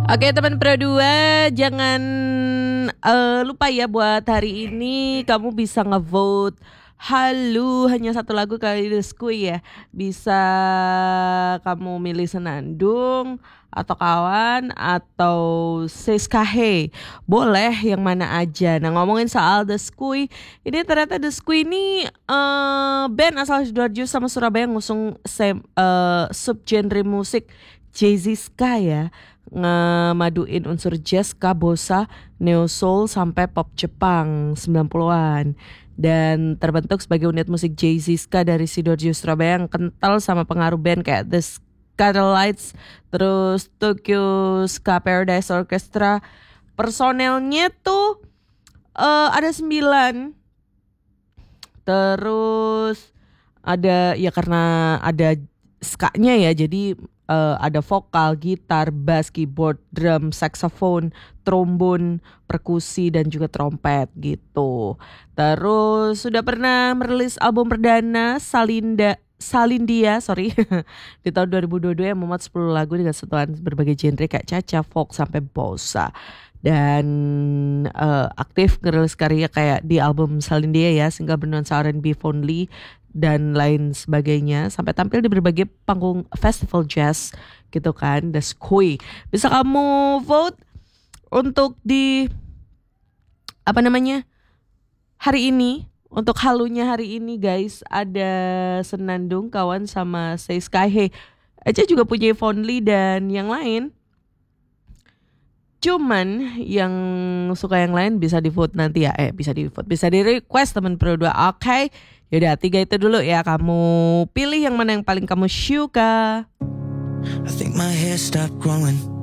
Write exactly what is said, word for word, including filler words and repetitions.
Oke teman Pro dua, jangan uh, lupa ya buat hari ini kamu bisa ngevote Halu, hanya satu lagu kali The Squee ya. Bisa kamu milih Senandung atau Kawan atau Seiskahe. Boleh yang mana aja. Nah ngomongin soal The Squee, ini ternyata The Squee ini uh, band asal Sidoarjo sama Surabaya ngusung sem, uh, subgenre musik Jazzy Ska ya, ngemaduin unsur jazz, ska, bossa, neo soul sampai pop Jepang sembilan puluhan. Dan terbentuk sebagai unit musik Jazzy Ska dari Sidoarjo Surabaya yang kental sama pengaruh band kayak The Skatalites, terus Tokyo Ska Paradise Orchestra. Personelnya tuh uh, ada sembilan. Terus ada ya karena ada ska-nya ya, jadi Uh, ada vokal, gitar, bass, keyboard, drum, saxophone, trombon, perkusi dan juga trompet gitu. Terus sudah pernah merilis album perdana Salinda Salindia, sorry, di tahun dua ribu dua puluh dua yang memuat sepuluh lagu dengan sentuhan berbagai genre kayak cha-cha, folk sampai bossa. Dan uh, aktif ngerilis karya kayak di album Salindia ya, single bernuansa R and B Fondly dan lain sebagainya, sampai tampil di berbagai panggung festival jazz gitu kan, The Squee. Bisa kamu vote untuk di apa namanya hari ini, untuk halunya hari ini guys. Ada Senandung, Kawan sama Seiskahe. Aja juga punya Fondly dan yang lain. Cuman yang suka yang lain bisa di vote nanti ya. Eh bisa di vote, bisa di request teman Pro dua. Oke okay. Yaudah tiga itu dulu ya. Kamu pilih yang mana yang paling kamu suka. I think my hair stopped growing